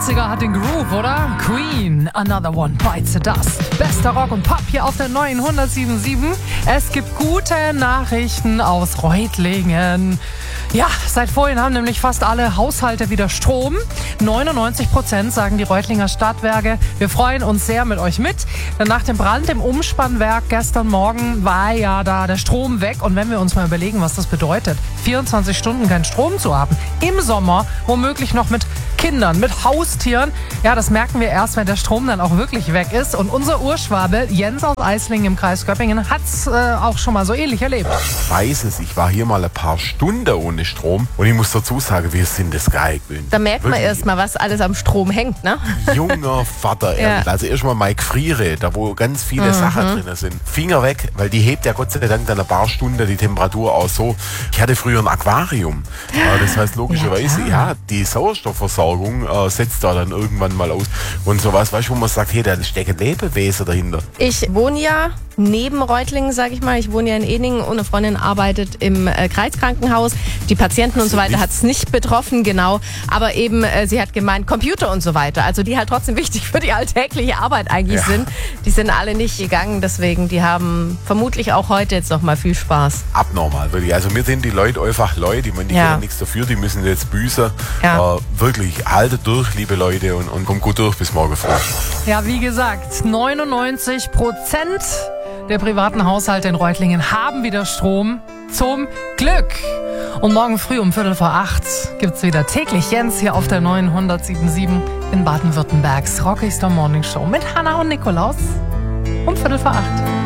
80er hat den Groove, oder? Queen, Another One Bites the Dust. Bester Rock und Pop hier auf der neuen 107.7. Es gibt gute Nachrichten aus Reutlingen. Ja, seit vorhin haben nämlich fast alle Haushalte wieder Strom. 99% sagen die Reutlinger Stadtwerke. Wir freuen uns sehr mit euch mit. Denn nach dem Brand im Umspannwerk gestern Morgen war ja da der Strom weg. Und wenn wir uns mal überlegen, was das bedeutet, 24 Stunden keinen Strom zu haben, im Sommer womöglich noch mit Kindern, mit Haustieren, ja, das merken wir erst, wenn der Strom dann auch wirklich weg ist. Und unser Urschwabe Jens aus Eislingen im Kreis Göppingen hat's auch schon mal so ähnlich erlebt. Ich weiß es, ich war hier mal ein paar Stunden ohne Strom und ich muss dazu sagen, wir sind das geil gewöhnt. Da merkt man erst mal, was alles am Strom hängt, ne? Junger Vater, ehrlich. Ja. Also erstmal meine Gefriere, da wo ganz viele Sachen drin sind. Finger weg, weil die hebt ja Gott sei Dank dann ein paar Stunden die Temperatur auch so. Ich hatte früher ein Aquarium. Das heißt logischerweise, die Sauerstoffversorgung setzt da dann irgendwann mal aus. Und sowas, weißt du, wo man sagt, hey, da stecken Lebewesen dahinter. Ich wohne ja neben Reutlingen, sag ich mal. Ich wohne ja in Eningen und eine Freundin arbeitet im Kreiskrankenhaus. Die Patienten und so weiter hat es nicht betroffen, genau. Aber eben, sie hat gemeint, Computer und so weiter. Also die halt trotzdem wichtig für die alltägliche Arbeit eigentlich sind. Die sind alle nicht gegangen, deswegen, die haben vermutlich auch heute jetzt noch mal viel Spaß. Abnormal, wirklich. Also mir sind die Leute einfach Leute, ich meine, die können nichts dafür, die müssen jetzt büßen. Ja. Wirklich, haltet durch, liebe Leute, und kommt gut durch bis morgen früh. Ja, wie gesagt, 99% der privaten Haushalte in Reutlingen haben wieder Strom. Zum Glück. Und morgen früh um 7:45 gibt's wieder täglich Jens hier auf der neuen 107.7 in Baden-Württembergs Rockigster Morning Show mit Hannah und Nikolaus um 7:45.